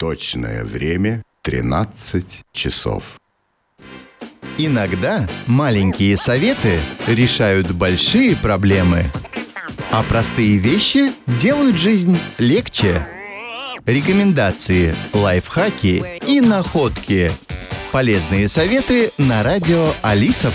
Точное время 13 часов. Иногда маленькие советы решают большие проблемы, а простые вещи делают жизнь легче. Рекомендации, лайфхаки и находки. Полезные советы на радио Алиса+.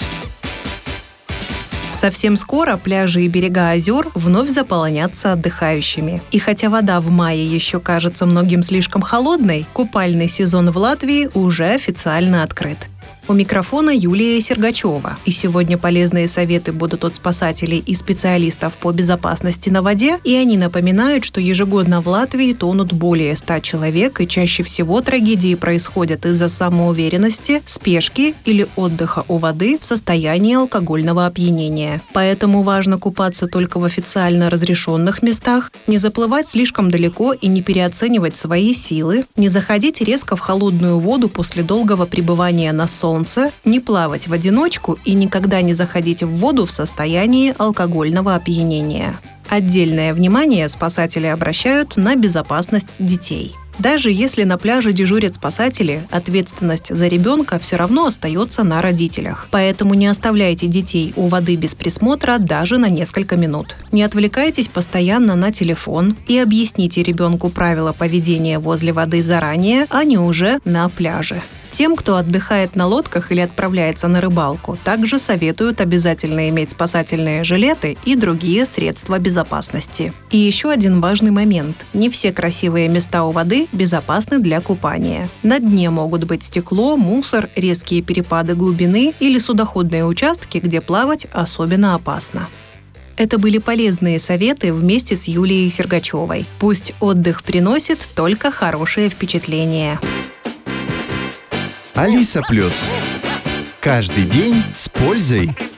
Совсем скоро пляжи и берега озер вновь заполонятся отдыхающими. И хотя вода в мае еще кажется многим слишком холодной, купальный сезон в Латвии уже официально открыт. У микрофона Юлия Сергачева. И сегодня полезные советы будут от спасателей и специалистов по безопасности на воде. И они напоминают, что ежегодно в Латвии тонут более 100 человек, и чаще всего трагедии происходят из-за самоуверенности, спешки или отдыха у воды в состоянии алкогольного опьянения. Поэтому важно купаться только в официально разрешенных местах, не заплывать слишком далеко и не переоценивать свои силы, не заходить резко в холодную воду после долгого пребывания на солнце, не плавать в одиночку и никогда не заходить в воду в состоянии алкогольного опьянения. Отдельное внимание спасатели обращают на безопасность детей. Даже если на пляже дежурят спасатели, ответственность за ребенка все равно остается на родителях. Поэтому не оставляйте детей у воды без присмотра даже на несколько минут. Не отвлекайтесь постоянно на телефон и объясните ребенку правила поведения возле воды заранее, а не уже на пляже. Тем, кто отдыхает на лодках или отправляется на рыбалку, также советуют обязательно иметь спасательные жилеты и другие средства безопасности. И еще один важный момент. Не все красивые места у воды безопасны для купания. На дне могут быть стекло, мусор, резкие перепады глубины или судоходные участки, где плавать особенно опасно. Это были полезные советы вместе с Юлией Сергачевой. Пусть отдых приносит только хорошие впечатления. Алиса+. Каждый день с пользой.